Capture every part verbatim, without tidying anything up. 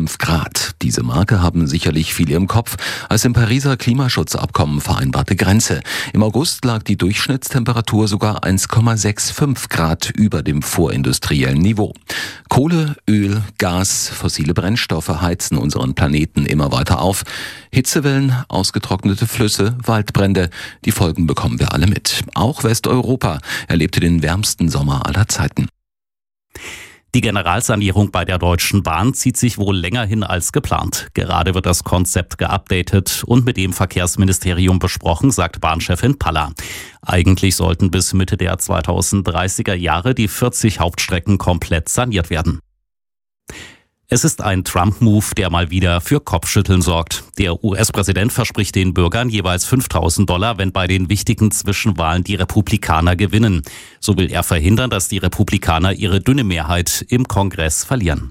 fünf Grad. Diese Marke haben sicherlich viele im Kopf als im Pariser Klimaschutzabkommen vereinbarte Grenze. Im August lag die Durchschnittstemperatur sogar eins Komma fünfundsechzig Grad über dem vorindustriellen Niveau. Kohle, Öl, Gas, fossile Brennstoffe heizen unseren Planeten immer weiter auf. Hitzewellen, ausgetrocknete Flüsse, Waldbrände, die Folgen bekommen wir alle mit. Auch Westeuropa erlebte den wärmsten Sommer aller Zeiten. Die Generalsanierung bei der Deutschen Bahn zieht sich wohl länger hin als geplant. Gerade wird das Konzept geupdatet und mit dem Verkehrsministerium besprochen, sagt Bahnchefin Paller. Eigentlich sollten bis Mitte der zweitausenddreißiger Jahre die vierzig Hauptstrecken komplett saniert werden. Es ist ein Trump-Move, der mal wieder für Kopfschütteln sorgt. Der U S-Präsident verspricht den Bürgern jeweils fünftausend Dollar, wenn bei den wichtigen Zwischenwahlen die Republikaner gewinnen. So will er verhindern, dass die Republikaner ihre dünne Mehrheit im Kongress verlieren.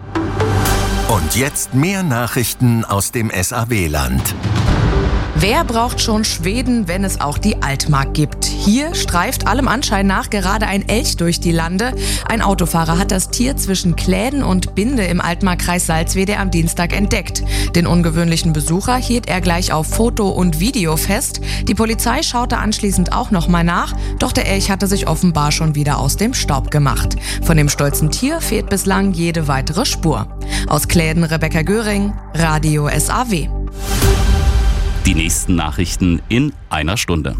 Und jetzt mehr Nachrichten aus dem S A W-Land. Wer braucht schon Schweden, wenn es auch die Altmark gibt? Hier streift allem Anschein nach gerade ein Elch durch die Lande. Ein Autofahrer hat das Tier zwischen Kläden und Binde im Altmarkkreis Salzwedel am Dienstag entdeckt. Den ungewöhnlichen Besucher hielt er gleich auf Foto und Video fest. Die Polizei schaute anschließend auch noch mal nach, doch der Elch hatte sich offenbar schon wieder aus dem Staub gemacht. Von dem stolzen Tier fehlt bislang jede weitere Spur. Aus Kläden Rebecca Göring, Radio S A W. Die nächsten Nachrichten in einer Stunde.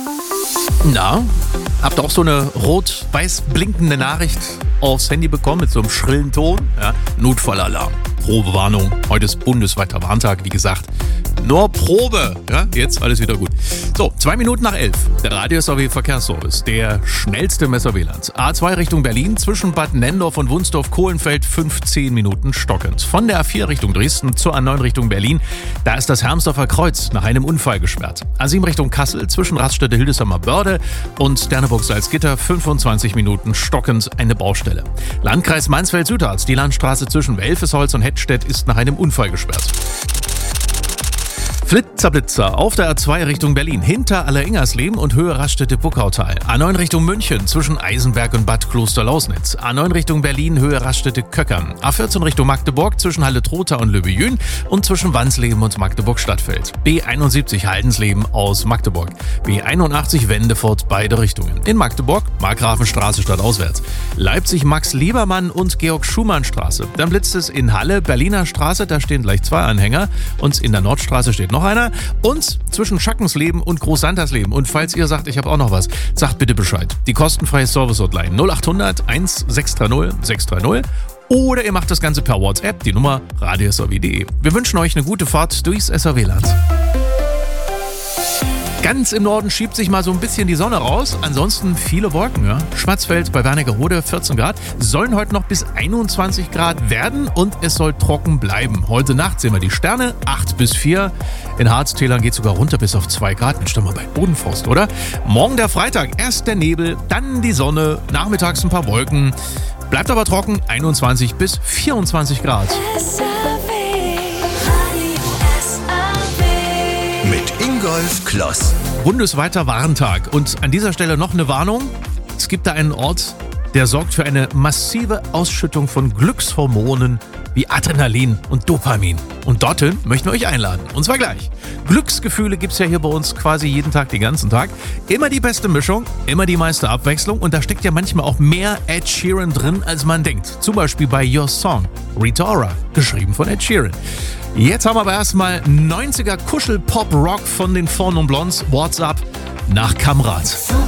Na, habt ihr auch so eine rot-weiß blinkende Nachricht aufs Handy bekommen mit so einem schrillen Ton? Ja, Notfallalarm, Probewarnung. Heute ist bundesweiter Warntag, wie gesagt. Nur Probe. Ja, jetzt alles wieder gut. So, zwei Minuten nach elf. Der Radio S A W Verkehrsservice. Der schnellste im S A W-Land. A zwei Richtung Berlin zwischen Bad Nendorf und Wunsdorf-Kohlenfeld fünfzehn Minuten stockend. Von der A vier Richtung Dresden zur A neun Richtung Berlin. Da ist das Hermsdorfer Kreuz nach einem Unfall gesperrt. A sieben Richtung Kassel zwischen Raststätte Hildesheimer Börde und Derneburg-Salzgitter fünfundzwanzig Minuten stockend eine Baustelle. Landkreis Mansfeld-Südharz. Die Landstraße zwischen Welfesholz und Hettstedt ist nach einem Unfall gesperrt. Flitzerblitzer auf der A zwei Richtung Berlin, hinter Alleringersleben und Höhe Raststätte Buckautal. A neun Richtung München, zwischen Eisenberg und Bad Klosterlausnitz. A neun Richtung Berlin, Höhe Raststätte Köckern. A vierzehn Richtung Magdeburg, zwischen Halle-Trotha und Löbejün und zwischen Wansleben und Magdeburg-Stadtfeld. B einundsiebzig Haldensleben aus Magdeburg. B einundachtzig Wendefurt, beide Richtungen. In Magdeburg, Markgrafenstraße stadtauswärts. Leipzig Max-Liebermann und Georg-Schumann-Straße. Dann blitzt es in Halle, Berliner Straße, da stehen gleich zwei Anhänger. Und in der Nordstraße steht noch einer. Und zwischen Schackensleben und Großsantersleben. Und falls ihr sagt, ich habe auch noch was, sagt bitte Bescheid. Die kostenfreie Service-Hotline null achthundert sechshundertsechzig sechshundertzig oder ihr macht das Ganze per WhatsApp, die Nummer radio s a w punkt d e. Wir wünschen euch eine gute Fahrt durchs S A W-Land. Ganz im Norden schiebt sich mal so ein bisschen die Sonne raus. Ansonsten viele Wolken. Ja. Schwarzfeld bei Wernigerode vierzehn Grad. Sollen heute noch bis einundzwanzig Grad werden und es soll trocken bleiben. Heute Nacht sehen wir die Sterne, acht bis vier. In Harztälern geht es sogar runter bis auf zwei Grad. Mensch, doch mal bei Bodenfrost, oder? Morgen der Freitag, erst der Nebel, dann die Sonne, nachmittags ein paar Wolken. Bleibt aber trocken, einundzwanzig bis vierundzwanzig Grad. Mit Ingolf Kloss. Bundesweiter Warntag. Und an dieser Stelle noch eine Warnung. Es gibt da einen Ort, der sorgt für eine massive Ausschüttung von Glückshormonen wie Adrenalin und Dopamin. Und dorthin möchten wir euch einladen. Und zwar gleich. Glücksgefühle gibt es ja hier bei uns quasi jeden Tag, den ganzen Tag. Immer die beste Mischung, immer die meiste Abwechslung. Und da steckt ja manchmal auch mehr Ed Sheeran drin, als man denkt. Zum Beispiel bei Your Song, Rita Ora, geschrieben von Ed Sheeran. Jetzt haben wir aber erstmal neunziger Kuschel-Pop-Rock von den Four Non Blondes, What's Up, nach Kamrat.